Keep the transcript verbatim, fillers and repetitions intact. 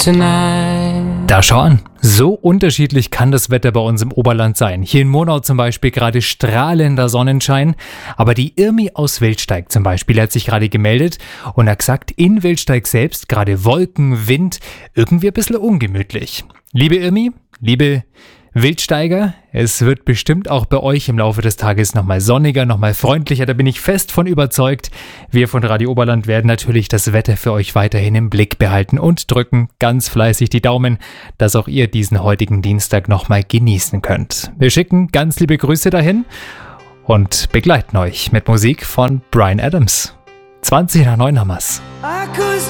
tonight. Da schau an, so unterschiedlich kann das Wetter bei uns im Oberland sein. Hier in Murnau zum Beispiel gerade strahlender Sonnenschein, aber die Irmi aus Wildsteig zum Beispiel hat sich gerade gemeldet und hat gesagt, in Wildsteig selbst gerade Wolken, Wind, irgendwie ein bisschen ungemütlich. Liebe Irmi, liebe Wildsteiger, es wird bestimmt auch bei euch im Laufe des Tages nochmal sonniger, nochmal freundlicher, da bin ich fest von überzeugt. Wir von Radio Oberland werden natürlich das Wetter für euch weiterhin im Blick behalten und drücken ganz fleißig die Daumen, dass auch ihr diesen heutigen Dienstag nochmal genießen könnt. Wir schicken ganz liebe Grüße dahin und begleiten euch mit Musik von Bryan Adams. zwanzig nach neun haben wir's.